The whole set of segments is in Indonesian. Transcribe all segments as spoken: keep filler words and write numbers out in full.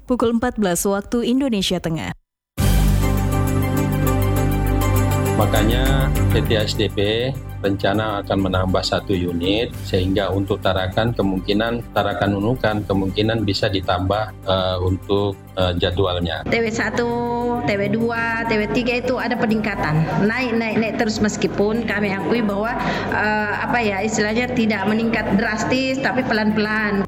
pukul empat belas waktu Indonesia Tengah. Makanya P T S D P rencana akan menambah satu unit, sehingga untuk Tarakan kemungkinan, Tarakan Nunukan kemungkinan bisa ditambah uh, untuk uh, jadwalnya. T W satu, T W dua, T W tiga itu ada peningkatan, naik naik naik terus, meskipun kami akui bahwa uh, apa ya istilahnya tidak meningkat drastis tapi pelan-pelan.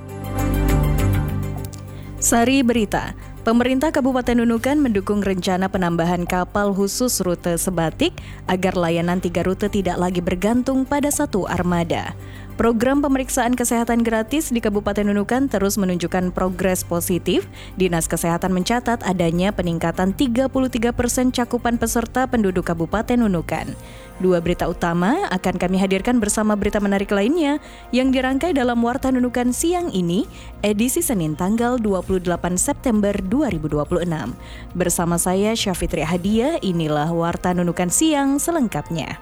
Sari Berita. Pemerintah Kabupaten Nunukan mendukung rencana penambahan kapal khusus rute Sebatik agar layanan tiga rute tidak lagi bergantung pada satu armada. Program pemeriksaan kesehatan gratis di Kabupaten Nunukan terus menunjukkan progres positif. Dinas Kesehatan mencatat adanya peningkatan tiga puluh tiga persen cakupan peserta penduduk Kabupaten Nunukan. Dua berita utama akan kami hadirkan bersama berita menarik lainnya yang dirangkai dalam Warta Nunukan siang ini, edisi Senin tanggal dua puluh delapan September dua ribu dua puluh enam. Bersama saya Syafitri Hadia, inilah Warta Nunukan siang selengkapnya.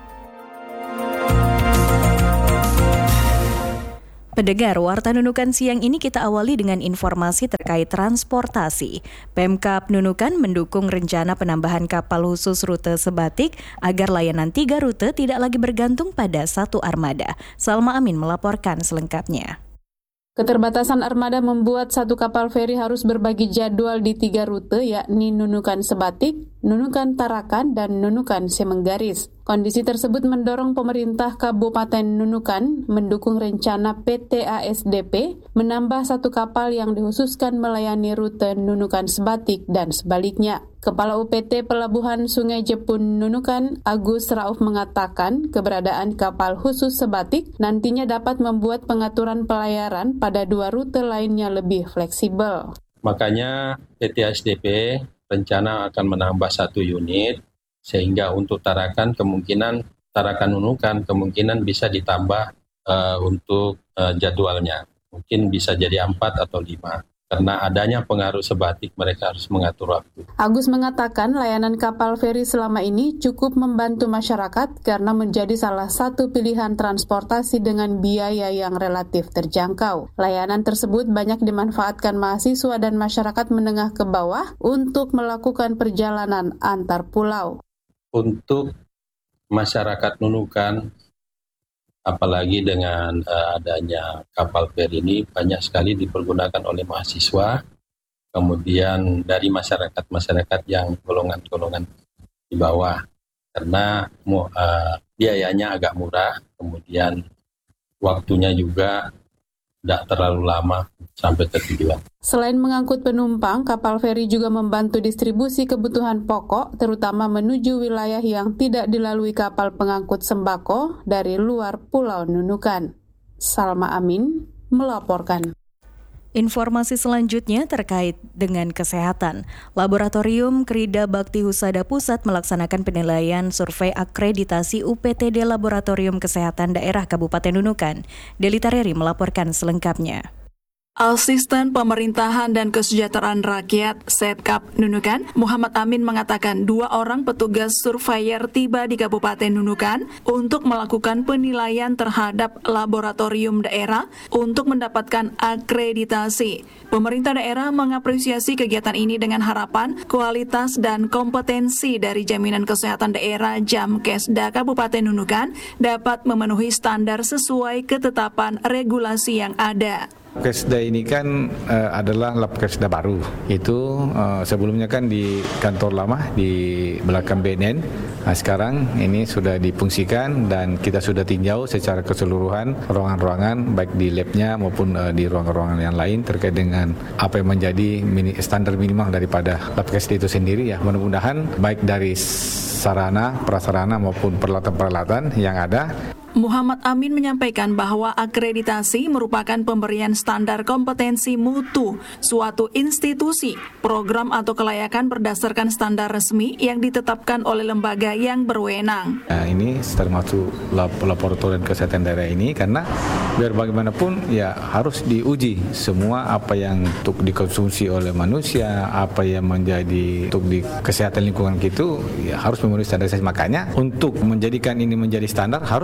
Pendengar, Warta Nunukan siang ini kita awali dengan informasi terkait transportasi. Pemkab Nunukan mendukung rencana penambahan kapal khusus rute Sebatik agar layanan tiga rute tidak lagi bergantung pada satu armada. Salma Amin melaporkan selengkapnya. Keterbatasan armada membuat satu kapal feri harus berbagi jadwal di tiga rute, yakni Nunukan Sebatik, Nunukan Tarakan, dan Nunukan Semenggaris. Kondisi tersebut mendorong pemerintah Kabupaten Nunukan mendukung rencana P T A S D P menambah satu kapal yang dikhususkan melayani rute Nunukan Sebatik dan sebaliknya. Kepala U P T Pelabuhan Sungai Jepun Nunukan, Agus Rauf, mengatakan keberadaan kapal khusus Sebatik nantinya dapat membuat pengaturan pelayaran pada dua rute lainnya lebih fleksibel. Makanya P T S D P rencana akan menambah satu unit, sehingga untuk Tarakan kemungkinan, Tarakan Nunukan kemungkinan bisa ditambah uh, untuk uh, jadwalnya. Mungkin bisa jadi empat atau lima. Karena adanya pengaruh Sebatik, mereka harus mengatur waktu. Agus mengatakan layanan kapal feri selama ini cukup membantu masyarakat karena menjadi salah satu pilihan transportasi dengan biaya yang relatif terjangkau. Layanan tersebut banyak dimanfaatkan mahasiswa dan masyarakat menengah ke bawah untuk melakukan perjalanan antar pulau. Untuk masyarakat Nunukan, apalagi dengan uh, adanya kapal feri ini banyak sekali dipergunakan oleh mahasiswa, kemudian dari masyarakat-masyarakat yang golongan-golongan di bawah, karena uh, biayanya agak murah, kemudian waktunya juga tidak terlalu lama sampai ke tujuan. Selain mengangkut penumpang, kapal feri juga membantu distribusi kebutuhan pokok, terutama menuju wilayah yang tidak dilalui kapal pengangkut sembako dari luar Pulau Nunukan. Salma Amin melaporkan. Informasi selanjutnya terkait dengan kesehatan. Laboratorium Krida Bakti Husada Pusat melaksanakan penilaian survei akreditasi U P T D Laboratorium Kesehatan Daerah Kabupaten Nunukan. Delita Reri melaporkan selengkapnya. Asisten Pemerintahan dan Kesejahteraan Rakyat Setkap Nunukan, Muhammad Amin, mengatakan dua orang petugas surveyor tiba di Kabupaten Nunukan untuk melakukan penilaian terhadap laboratorium daerah untuk mendapatkan akreditasi. Pemerintah daerah mengapresiasi kegiatan ini dengan harapan kualitas dan kompetensi dari Jaminan Kesehatan Daerah Jamkesda Kabupaten Nunukan dapat memenuhi standar sesuai ketetapan regulasi yang ada. Labkesda ini kan uh, adalah Labkesda baru. Itu uh, sebelumnya kan di kantor lama di belakang B N N. Nah, sekarang ini sudah difungsikan dan kita sudah tinjau secara keseluruhan ruangan-ruangan baik di labnya maupun uh, di ruangan-ruangan yang lain terkait dengan apa yang menjadi mini, standar minimal daripada Labkesda itu sendiri ya. Mudah-mudahan baik dari sarana, prasarana maupun peralatan-peralatan yang ada. Muhammad Amin menyampaikan bahwa akreditasi merupakan pemberian standar kompetensi mutu suatu institusi, program atau kelayakan berdasarkan standar resmi yang ditetapkan oleh lembaga yang berwenang. Nah, ini termasuk laboratorium kesehatan daerah ini karena biar bagaimanapun ya harus diuji semua apa yang untuk dikonsumsi oleh manusia, apa yang menjadi untuk di kesehatan lingkungan gitu ya harus memenuhi standarisasi. Makanya untuk menjadikan ini menjadi standar harus juga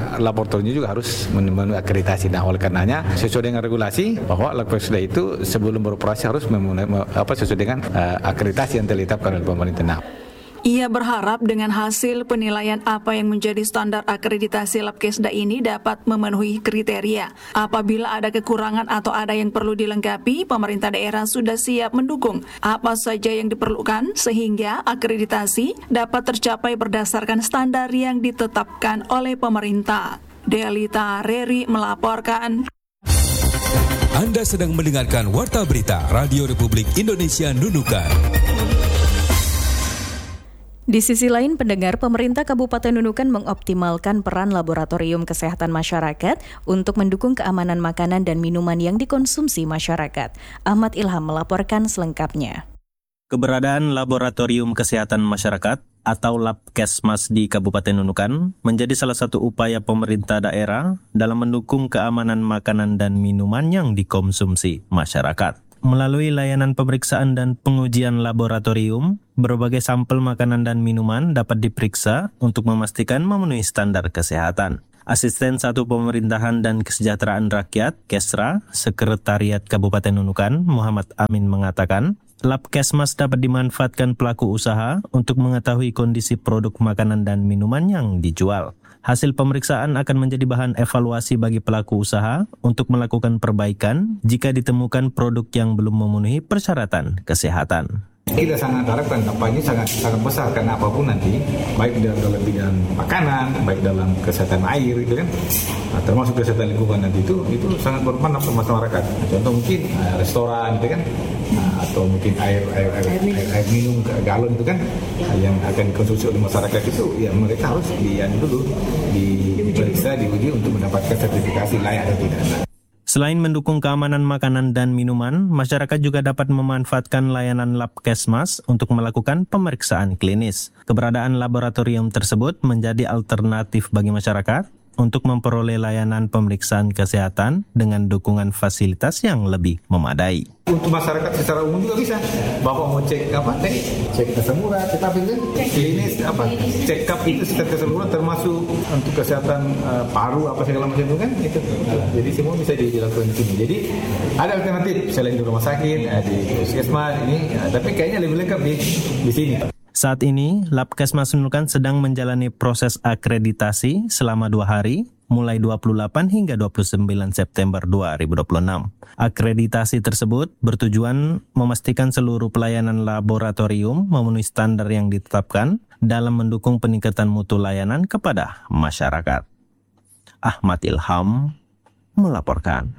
laboratoriumnya juga harus memenuhi akreditasi. Nah, oleh karenanya sesuai dengan regulasi bahwa lab Pesda itu sebelum beroperasi harus memenuhi apa sesuai dengan uh, akreditasi yang telah ditetapkan oleh pemerintah. Nah, ia berharap dengan hasil penilaian apa yang menjadi standar akreditasi Labkesda ini dapat memenuhi kriteria. Apabila ada kekurangan atau ada yang perlu dilengkapi, pemerintah daerah sudah siap mendukung apa saja yang diperlukan sehingga akreditasi dapat tercapai berdasarkan standar yang ditetapkan oleh pemerintah. Delita Reri melaporkan. Anda sedang mendengarkan Warta Berita Radio Republik Indonesia Nunukan. Di sisi lain, pendengar, pemerintah Kabupaten Nunukan mengoptimalkan peran laboratorium kesehatan masyarakat untuk mendukung keamanan makanan dan minuman yang dikonsumsi masyarakat. Ahmad Ilham melaporkan selengkapnya. Keberadaan Laboratorium Kesehatan Masyarakat atau Labkesmas di Kabupaten Nunukan menjadi salah satu upaya pemerintah daerah dalam mendukung keamanan makanan dan minuman yang dikonsumsi masyarakat. Melalui layanan pemeriksaan dan pengujian laboratorium, berbagai sampel makanan dan minuman dapat diperiksa untuk memastikan memenuhi standar kesehatan. Asisten Satu Pemerintahan dan Kesejahteraan Rakyat, Kesra, Sekretariat Kabupaten Nunukan, Muhammad Amin mengatakan, Labkesmas dapat dimanfaatkan pelaku usaha untuk mengetahui kondisi produk makanan dan minuman yang dijual. Hasil pemeriksaan akan menjadi bahan evaluasi bagi pelaku usaha untuk melakukan perbaikan jika ditemukan produk yang belum memenuhi persyaratan kesehatan. Kita sangat harapkan kampanye sangat sangat besar karena apapun nanti, baik dalam bidang makanan, baik dalam kesehatan air itu kan, nah, termasuk kesehatan lingkungan nanti itu itu sangat bermanfaat untuk masyarakat. Contoh mungkin uh, restoran itu kan, uh, atau mungkin air air air, air, air, air minum galon itu kan, uh, yang akan dikonsumsi oleh masyarakat itu, ya mereka harus dian dulu diperiksa, diuji untuk mendapatkan sertifikasi layak atau tidak. Nah, selain mendukung keamanan makanan dan minuman, masyarakat juga dapat memanfaatkan layanan Labkesmas untuk melakukan pemeriksaan klinis. Keberadaan laboratorium tersebut menjadi alternatif bagi masyarakat untuk memperoleh layanan pemeriksaan kesehatan dengan dukungan fasilitas yang lebih memadai. Untuk masyarakat secara umum juga bisa. Bapak mau cek apa? Cek, cek asam urat, tetapi kan klinis apa? Check up itu secara keseluruhan termasuk untuk kesehatan uh, paru apa segala macam itu kan itu. Nah, jadi semua bisa dilakukan di sini. Jadi ada alternatif selain di rumah sakit, di puskesmas ini, ya, tapi kayaknya lebih lengkap di di sini. Saat ini, Labkesmas Nunukan sedang menjalani proses akreditasi selama dua hari, mulai dua puluh delapan hingga dua puluh sembilan September dua ribu dua puluh enam. Akreditasi tersebut bertujuan memastikan seluruh pelayanan laboratorium memenuhi standar yang ditetapkan dalam mendukung peningkatan mutu layanan kepada masyarakat. Ahmad Ilham melaporkan.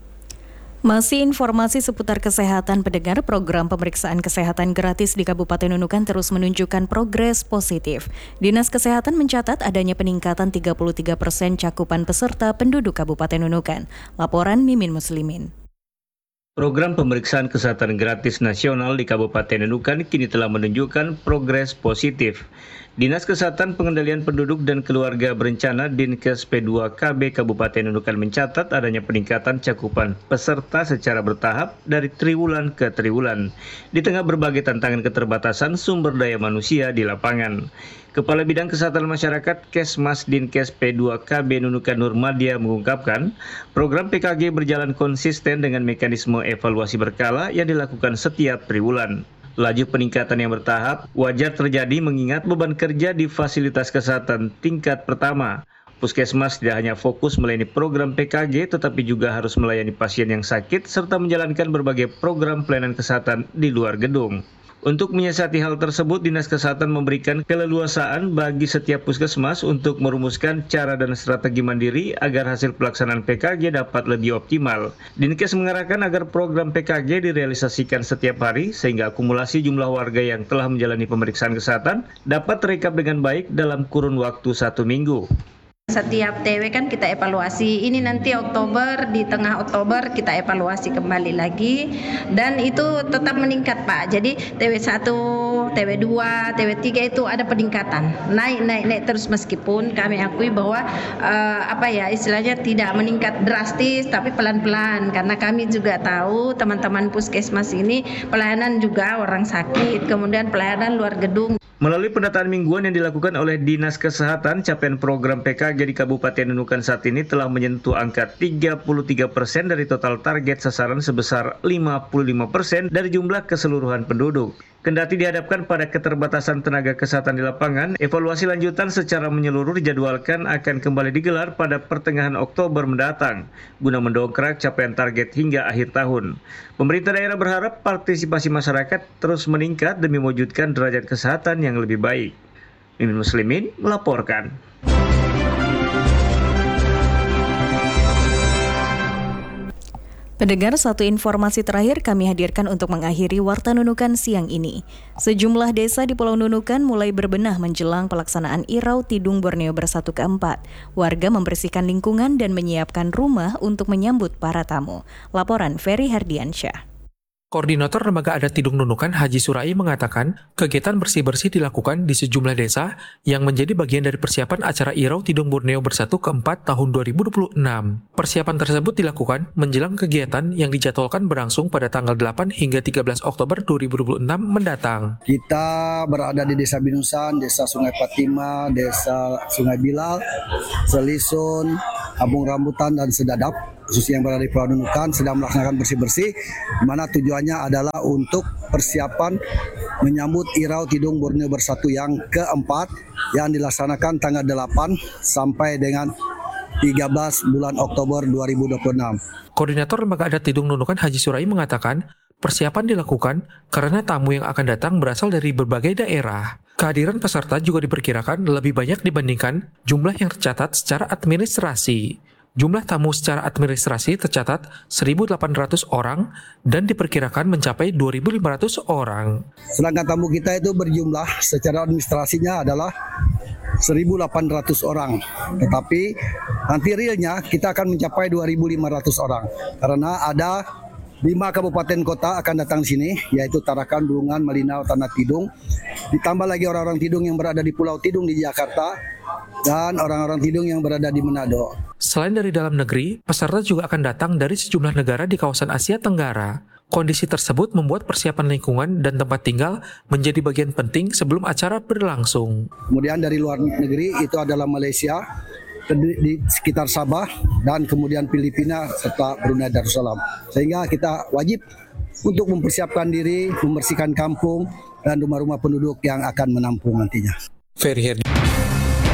Masih informasi seputar kesehatan, pendengar, program pemeriksaan kesehatan gratis di Kabupaten Nunukan terus menunjukkan progres positif. Dinas Kesehatan mencatat adanya peningkatan tiga puluh tiga persen cakupan peserta penduduk Kabupaten Nunukan. Laporan Mimin Muslimin. Program pemeriksaan kesehatan gratis nasional di Kabupaten Nunukan kini telah menunjukkan progres positif. Dinas Kesehatan Pengendalian Penduduk dan Keluarga Berencana Dinkes P dua K B Kabupaten Nunukan mencatat adanya peningkatan cakupan peserta secara bertahap dari triwulan ke triwulan di tengah berbagai tantangan keterbatasan sumber daya manusia di lapangan. Kepala Bidang Kesehatan Masyarakat Kesmas Dinkes P dua K B Nunukan Nurmadia mengungkapkan, program P K G berjalan konsisten dengan mekanisme evaluasi berkala yang dilakukan setiap triwulan. Laju peningkatan yang bertahap wajar terjadi mengingat beban kerja di fasilitas kesehatan tingkat pertama. Puskesmas tidak hanya fokus melayani program P K G, tetapi juga harus melayani pasien yang sakit serta menjalankan berbagai program pelayanan kesehatan di luar gedung. Untuk menyiasati hal tersebut, Dinas Kesehatan memberikan keleluasaan bagi setiap puskesmas untuk merumuskan cara dan strategi mandiri agar hasil pelaksanaan P K G dapat lebih optimal. Dinkes mengarahkan agar program P K G direalisasikan setiap hari sehingga akumulasi jumlah warga yang telah menjalani pemeriksaan kesehatan dapat terekap dengan baik dalam kurun waktu satu minggu. Setiap T W kan kita evaluasi, ini nanti Oktober, di tengah Oktober kita evaluasi kembali lagi dan itu tetap meningkat Pak. Jadi T W satu, T W dua, T W tiga itu ada peningkatan, naik naik naik terus meskipun kami akui bahwa uh, apa ya istilahnya tidak meningkat drastis tapi pelan-pelan karena kami juga tahu teman-teman puskesmas ini pelayanan juga orang sakit, kemudian pelayanan luar gedung. Melalui pendataan mingguan yang dilakukan oleh Dinas Kesehatan, capaian program P K G di Kabupaten Nunukan saat ini telah menyentuh angka tiga puluh tiga persen dari total target sasaran sebesar lima puluh lima persen dari jumlah keseluruhan penduduk. Kendati dihadapkan pada keterbatasan tenaga kesehatan di lapangan, evaluasi lanjutan secara menyeluruh dijadwalkan akan kembali digelar pada pertengahan Oktober mendatang, guna mendongkrak capaian target hingga akhir tahun. Pemerintah daerah berharap partisipasi masyarakat terus meningkat demi mewujudkan derajat kesehatan yang lebih baik. Mimin Muslimin melaporkan. Pendengar, satu informasi terakhir kami hadirkan untuk mengakhiri Warta Nunukan siang ini. Sejumlah desa di Pulau Nunukan mulai berbenah menjelang pelaksanaan Irau Tidung Borneo Bersatu keempat. Warga membersihkan lingkungan dan menyiapkan rumah untuk menyambut para tamu. Laporan Ferry Hardiansyah. Koordinator Lembaga Adat Tidung Nunukan Haji Surai mengatakan kegiatan bersih-bersih dilakukan di sejumlah desa yang menjadi bagian dari persiapan acara Irau Tidung Borneo Bersatu keempat tahun dua ribu dua puluh enam. Persiapan tersebut dilakukan menjelang kegiatan yang dijadwalkan berlangsung pada tanggal delapan hingga tiga belas Oktober dua ribu dua puluh enam mendatang. Kita berada di Desa Binusan, Desa Sungai Fatima, Desa Sungai Bilal, Selisun, Abung Rambutan, dan Sedadap, khususnya yang berada di Pulau Nunukan, sedang melaksanakan bersih-bersih, di mana tujuannya adalah untuk persiapan menyambut Irau Tidung Borneo Bersatu yang keempat yang dilaksanakan tanggal delapan sampai dengan tiga belas bulan Oktober dua ribu dua puluh enam. Koordinator Lembaga Adat Tidung Nunukan Haji Surai mengatakan persiapan dilakukan karena tamu yang akan datang berasal dari berbagai daerah. Kehadiran peserta juga diperkirakan lebih banyak dibandingkan jumlah yang tercatat secara administrasi. Jumlah tamu secara administrasi tercatat seribu delapan ratus orang dan diperkirakan mencapai dua ribu lima ratus orang. Sedangkan tamu kita itu berjumlah secara administrasinya adalah seribu delapan ratus orang. Tetapi nanti realnya kita akan mencapai dua ribu lima ratus orang. Karena ada lima kabupaten kota akan datang di sini, yaitu Tarakan, Bulungan, Malinau, Tanah Tidung. Ditambah lagi orang-orang Tidung yang berada di Pulau Tidung di Jakarta dan orang-orang Tidung yang berada di Manado. Selain dari dalam negeri, peserta juga akan datang dari sejumlah negara di kawasan Asia Tenggara. Kondisi tersebut membuat persiapan lingkungan dan tempat tinggal menjadi bagian penting sebelum acara berlangsung. Kemudian dari luar negeri itu adalah Malaysia, di sekitar Sabah, dan kemudian Filipina serta Brunei Darussalam. Sehingga kita wajib untuk mempersiapkan diri, membersihkan kampung dan rumah-rumah penduduk yang akan menampung nantinya. Ferry